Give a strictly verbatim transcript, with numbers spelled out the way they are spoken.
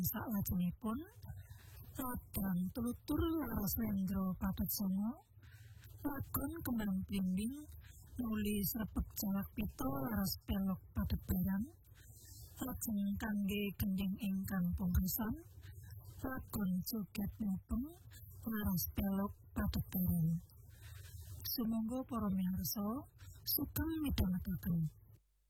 Salajengipun Radang Tlutur Slendra Patut Songo Lagon Kembang Blimbing Nuli Srebeg Jalak Pito Laras Pelok Padebaran Lajeng kangge gending ingkang pungkasan Lagon Joget Mubeng Laras Pelok Padebaran. Sumangga para miyarsa sugeng midhangetaken.